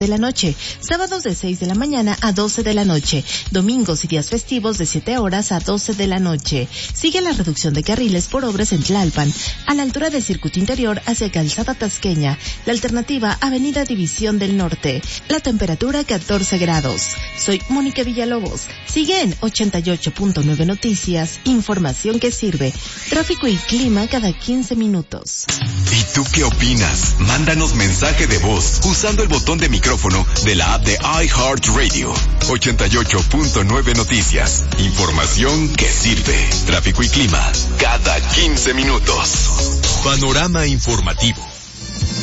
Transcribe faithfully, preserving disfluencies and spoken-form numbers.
la noche, sábados de seis de la mañana a doce de la noche, domingos y días festivos de siete horas a doce de la noche. Sigue la reducción de carriles por obras en Tlalpan, a la altura del circuito interior hacia Calzada Tasqueña, la alternativa Avenida División del Norte. La temperatura catorce grados. Soy Mónica Villalobos. Sigue en ochenta y ocho punto nueve Noticias, información que sirve. Tráfico y clima cada quince minutos. ¿Y tú qué opinas? Mándanos mensaje de voz usando el botón de micrófono de la app de iHeartRadio. ochenta y ocho punto nueve Noticias, información que sirve. Tráfico y clima cada quince minutos. Panorama informativo.